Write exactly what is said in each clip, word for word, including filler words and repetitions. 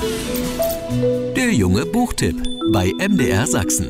Der junge Buchtipp bei M D R Sachsen.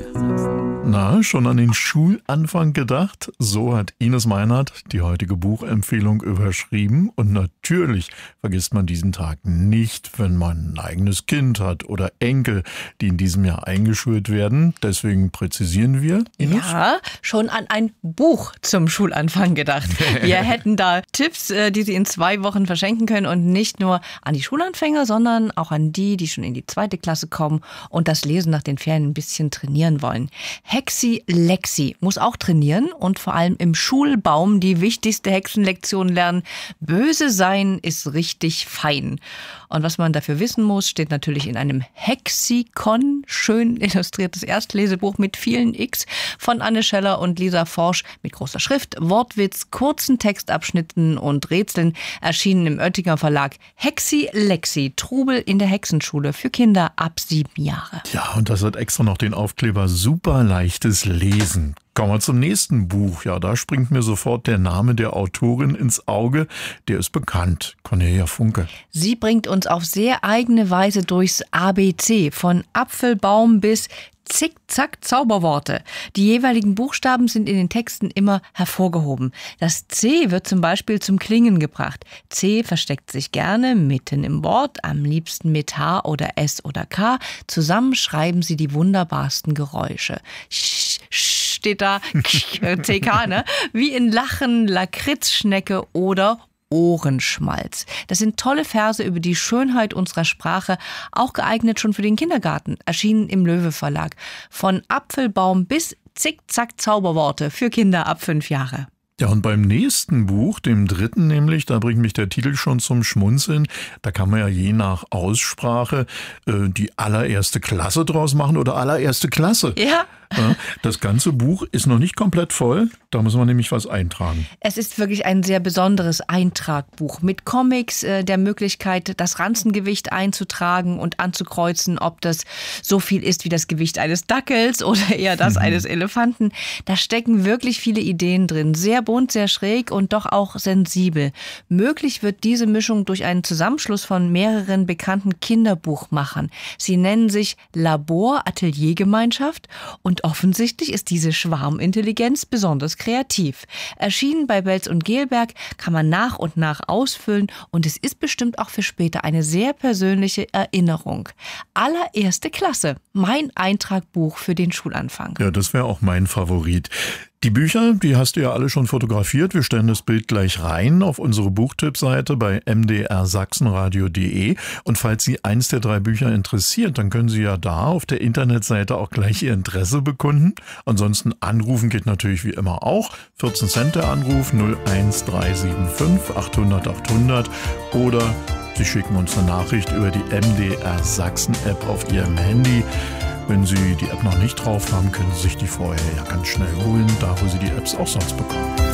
Na, schon an den Schulanfang gedacht? So hat Ines Meinert die heutige Buchempfehlung überschrieben. Und natürlich vergisst man diesen Tag nicht, wenn man ein eigenes Kind hat oder Enkel, die in diesem Jahr eingeschult werden. Deswegen präzisieren wir, Ines? Ja, schon an ein Buch zum Schulanfang gedacht. Wir hätten da Tipps, die Sie in zwei Wochen verschenken können und nicht nur an die Schulanfänger, sondern auch an die, die schon in die zweite Klasse kommen und das Lesen nach den Ferien ein bisschen trainieren wollen. Hexi Lexi muss auch trainieren und vor allem im Schulbaum die wichtigste Hexenlektion lernen. Böse sein ist richtig fein. Und was man dafür wissen muss, steht natürlich in einem Hexikon, schön illustriertes Erstlesebuch mit vielen X von Anne Scheller und Lisa Forsch mit großer Schrift, Wortwitz, kurzen Textabschnitten und Rätseln, erschienen im Oettinger Verlag. Hexi Lexi, Trubel in der Hexenschule für Kinder ab sieben Jahre. Ja, und das hat extra noch den Aufkleber super leichtes Lesen. Kommen wir zum nächsten Buch. Ja, da springt mir sofort der Name der Autorin ins Auge. Der ist bekannt, Cornelia Funke. Sie bringt uns auf sehr eigene Weise durchs A B C, von Apfelbaum bis Zick-Zack Zauberworte. Die jeweiligen Buchstaben sind in den Texten immer hervorgehoben. Das C wird zum Beispiel zum Klingen gebracht. C versteckt sich gerne mitten im Wort, am liebsten mit H oder S oder K. Zusammen schreiben sie die wunderbarsten Geräusche. Sch, sch steht da, C K, ne? Wie in Lachen, Lakritzschnecke oder Ohrenschmalz. Das sind tolle Verse über die Schönheit unserer Sprache, auch geeignet schon für den Kindergarten, erschienen im Löwe Verlag. Von Apfelbaum bis Zick-Zack Zauberworte für Kinder ab fünf Jahre. Ja, und beim nächsten Buch, dem dritten nämlich, da bringt mich der Titel schon zum Schmunzeln. Da kann man ja je nach Aussprache äh, die allererste Klasse draus machen oder allererste Klasse. Ja. Ja, das ganze Buch ist noch nicht komplett voll, da müssen wir nämlich was eintragen. Es ist wirklich ein sehr besonderes Eintragbuch mit Comics, äh, der Möglichkeit, das Ranzengewicht einzutragen und anzukreuzen, ob das so viel ist wie das Gewicht eines Dackels oder eher das mhm. eines Elefanten. Da stecken wirklich viele Ideen drin, sehr bunt, sehr schräg und doch auch sensibel. Möglich wird diese Mischung durch einen Zusammenschluss von mehreren bekannten Kinderbuchmachern. Sie nennen sich Labor Ateliergemeinschaft und offensichtlich ist diese Schwarmintelligenz besonders kreativ. Erschienen bei Belz und Gelberg, kann man nach und nach ausfüllen und es ist bestimmt auch für später eine sehr persönliche Erinnerung. Allererste Klasse, mein Eintragbuch für den Schulanfang. Ja, das wäre auch mein Favorit. Die Bücher, die hast du ja alle schon fotografiert. Wir stellen das Bild gleich rein auf unsere Buchtippseite bei m d r sachsenradio punkt de. Und falls Sie eins der drei Bücher interessiert, dann können Sie ja da auf der Internetseite auch gleich Ihr Interesse bekunden. Ansonsten anrufen geht natürlich wie immer auch. vierzehn Cent der Anruf null eins drei sieben fünf achthundert achthundert oder Sie schicken uns eine Nachricht über die M D R Sachsen App auf Ihrem Handy. Wenn Sie die App noch nicht drauf haben, können Sie sich die vorher ja ganz schnell holen, da wo Sie die Apps auch sonst bekommen.